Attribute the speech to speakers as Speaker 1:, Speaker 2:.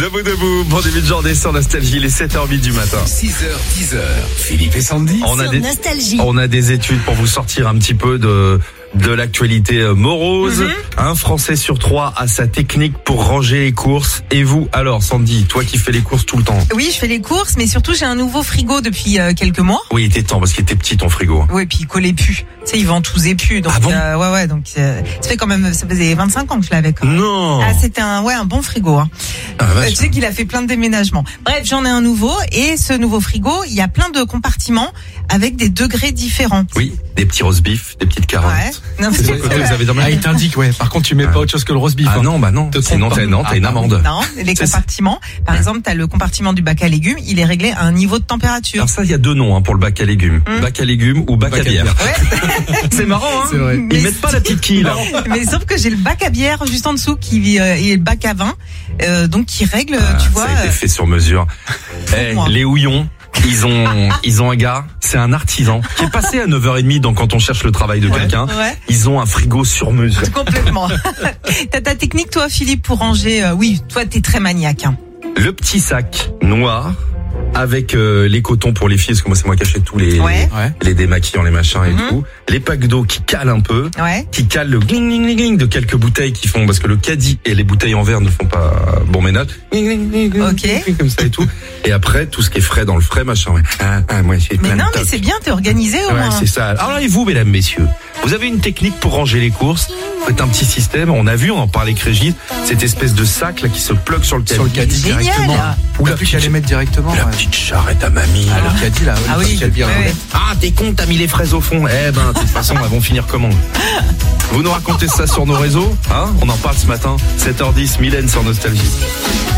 Speaker 1: Debout, bon début de journée sur Nostalgie, les 7h08 du matin.
Speaker 2: 6h, 10h, Philippe et Sandy.
Speaker 3: Nostalgie.
Speaker 1: On a des études pour vous sortir un petit peu de l'actualité morose. Un Français sur 3 a sa technique pour ranger les courses. Et vous, alors, Sandy, toi qui fais les courses tout le temps.
Speaker 3: Oui, je fais les courses, mais surtout j'ai un nouveau frigo depuis quelques mois.
Speaker 1: Oui, il était temps parce qu'il était petit ton frigo.
Speaker 3: Oui, puis il collait plus. Tu sais, il ventoussait plus. Donc,
Speaker 1: Ah bon
Speaker 3: ouais, donc ça fait quand même, ça faisait 25 ans que je l'avais quand même.
Speaker 1: Non.
Speaker 3: Ah, c'était un bon frigo. Hein.
Speaker 1: Ah, vache.
Speaker 3: Tu sais qu'il a fait plein de déménagements. Bref, j'en ai un nouveau et ce nouveau frigo, il y a plein de compartiments avec des degrés différents.
Speaker 1: Oui, des petits roast beef, des petites carottes.
Speaker 3: Ouais. Non,
Speaker 1: C'est le côté que vous avez dans
Speaker 4: Ah, il t'indique, ouais. Par contre, tu mets pas autre chose que le roast beef.
Speaker 1: Ah
Speaker 4: hein.
Speaker 1: non, bah non. Sinon, t'as une amende.
Speaker 3: Non, les compartiments. Par exemple, t'as le compartiment du bac à légumes, il est réglé à un niveau de température.
Speaker 1: Alors ça, il y a deux noms pour le bac à légumes. Bac à légumes ou bac à bière.
Speaker 3: Ouais.
Speaker 1: C'est marrant, hein.
Speaker 4: C'est vrai.
Speaker 1: Ils mettent pas la petite quille, là.
Speaker 3: Mais sauf que j'ai le bac à bière juste en dessous qui et le bac à vin, donc qui règle, tu vois.
Speaker 1: Ça a été fait sur mesure.
Speaker 3: moi.
Speaker 1: Les houillons. Ils ont un gars, c'est un artisan qui est passé à 9h30 donc quand on cherche le travail de quelqu'un.
Speaker 3: Ouais.
Speaker 1: Ils ont un frigo sur mesure.
Speaker 3: Complètement. T'as ta technique, toi, Philippe, pour ranger. Oui, toi, t'es très maniaque. Hein.
Speaker 1: Le petit sac noir avec les cotons pour les filles, parce que moi c'est moi qui achète tous les
Speaker 3: Ouais.
Speaker 1: les démaquillants, les machins et tout. Les packs d'eau qui calent un peu,
Speaker 3: Ouais.
Speaker 1: qui calent le gling gling gling gling de quelques bouteilles qui font, parce que le caddie et les bouteilles en verre ne font pas bon ménage. Gling, gling, gling, gling,
Speaker 3: Ok.
Speaker 1: gling, gling, comme ça et tout. Et après tout ce qui est frais dans le frais machin. Ouais. Moi j'ai
Speaker 3: Mais
Speaker 1: plein
Speaker 3: non,
Speaker 1: de
Speaker 3: mais
Speaker 1: tocs.
Speaker 3: c'est bien, t'es organisé au
Speaker 1: Ouais,
Speaker 3: moins.
Speaker 1: c'est ça. Alors et vous, mesdames, messieurs, vous avez une technique pour ranger les courses? Faites un petit système. On a vu, on en parlait avec Régis, cette espèce de sac là qui se plug sur le caddie.
Speaker 4: Sur le caddie
Speaker 3: Génial.
Speaker 4: directement. Ou
Speaker 1: la
Speaker 4: la plus qu'à les mettre directement.
Speaker 1: La
Speaker 4: ouais.
Speaker 1: petite charrette à mamie.
Speaker 4: Ah, le caddie, là.
Speaker 3: Ah
Speaker 4: le
Speaker 3: oui,
Speaker 4: caddie,
Speaker 3: ouais,
Speaker 4: hein.
Speaker 3: ouais.
Speaker 1: Ah, t'es con, t'as mis les fraises au fond. Eh ben, de toute façon, elles vont finir comment? Vous nous racontez ça sur nos réseaux, hein? On en parle ce matin, 7h10, Mylène sur Nostalgie.